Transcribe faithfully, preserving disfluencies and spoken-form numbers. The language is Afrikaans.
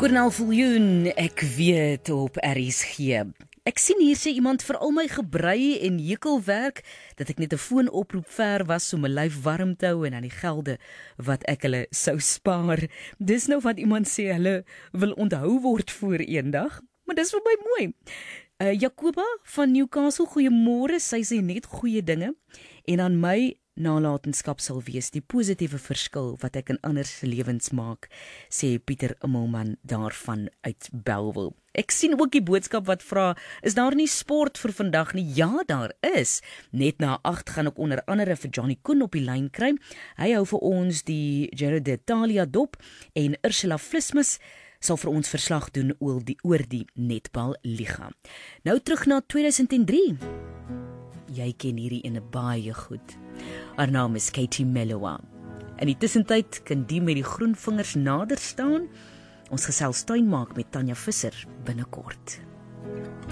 Cornel Viljoen, ek weet op R S G. Ek sien hier sê iemand vir al my gebrei en hekelwerk dat ek net 'n foonoproep ver was om my lyf warm te hou en aan die gelde wat ek hulle sou spaar. Dis nou wat iemand sê hulle wil onthou word voor eendag, maar dis vir my mooi. Uh, Jacoba van Newcastle, goeiemôre, sy sê net goeie dinge en aan my nalatenskap sal wees die positiewe verskil wat ek in ander se lewens maak, sê Pieter Immelman daarvan uit Bellville. Ek sien ook die boodskap wat vra, is daar nie sport vir vandag nie? Ja, daar is. Net na agt gaan ek onder andere vir Johnny Koen op die lyn kry. Hy hou vir ons die Giro d'Italia dop en Ursula Vlismus sal vir ons verslag doen oor die, oor die netbal liga. Nou terug na tweeduisend drie. Jy ken hierdie ene baie goed. Haar naam is Katie Melua. In die tussentyd kan die met die groen vingers nader staan. Ons gesels tuin maak met Tanya Visser binnekort.